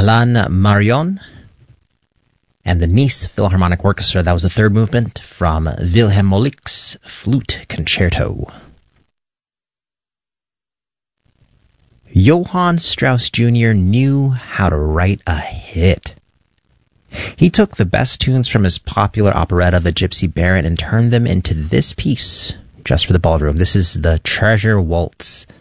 Alain Marion and the Nice Philharmonic Orchestra. That was the third movement from Wilhelm Moelicke's Flute Concerto. Johann Strauss Jr. knew how to write a hit. He took the best tunes from his popular operetta, The Gypsy Baron, and turned them into this piece just for the ballroom. This is the Treasure Waltz.